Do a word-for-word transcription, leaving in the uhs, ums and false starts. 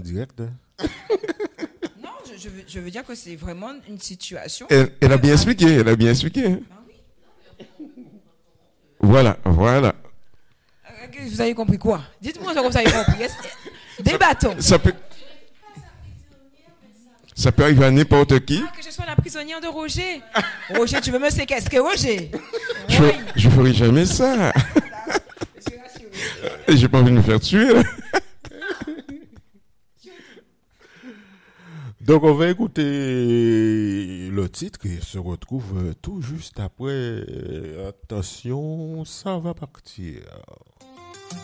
direct. Hein. Non, je, je, veux, je veux dire que c'est vraiment une situation. Elle, elle a bien expliqué, elle a bien expliqué. Hein. Ben oui. Voilà, voilà. Vous avez compris quoi? Dites-moi ça comme ça, vous avez compris. Débattons. Ça peut, ça peut arriver à n'importe qui. Ah, que je sois la prisonnière de Roger. Roger, tu veux me séquestrer, Roger? Je, Oui. je ferai jamais ça. J'ai pas envie de me faire tuer. Là. Donc on va écouter le titre et se retrouve tout juste après. Attention, ça va partir.